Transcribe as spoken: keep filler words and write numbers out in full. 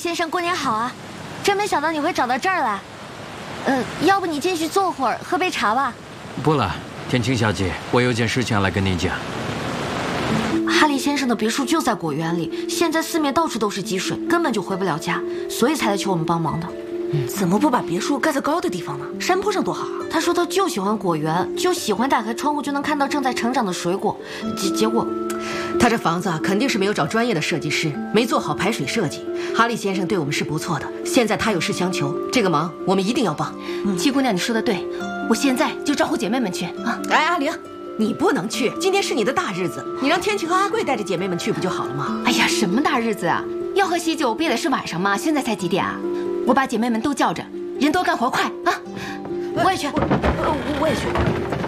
先生，过年好啊！真没想到你会找到这儿来。呃，要不你进去坐会儿，喝杯茶吧。 不了，天晴小姐，我有件事情要来跟你讲。 哈利先生的别墅就在果园里，现在四面到处都是积水，根本就回不了家，所以才来求我们帮忙的。 嗯，怎么不把别墅盖在高的地方呢？山坡上多好啊！ 他说他就喜欢果园，就喜欢打开窗户就能看到正在成长的水果。结结果， 他这房子啊，肯定是没有找专业的设计师，没做好排水设计。哈利先生对我们是不错的，现在他有事相求，这个忙我们一定要帮。 嗯、七姑娘，你说的对，我现在就招呼姐妹们去啊！ 哎，阿玲，你不能去，今天是你的大日子，你让天晴和阿贵带着姐妹们去不就好了吗？ 哎呀，什么大日子啊？要喝喜酒不也得是晚上吗？现在才几点啊？我把姐妹们都叫着，人多干活快啊！ 我也去， 我我也去。